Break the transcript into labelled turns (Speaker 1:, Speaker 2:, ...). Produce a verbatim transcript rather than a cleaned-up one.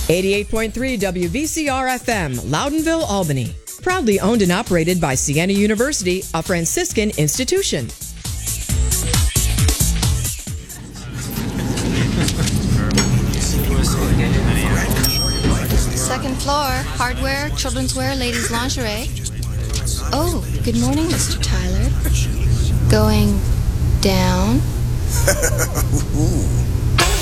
Speaker 1: eighty-eight point three W V C R F M, Loudonville, Albany. Proudly owned and operated by Siena University, a Franciscan institution.
Speaker 2: Second floor, hardware, children's wear, ladies' lingerie. Oh, good morning, Mister Tyler. Going down?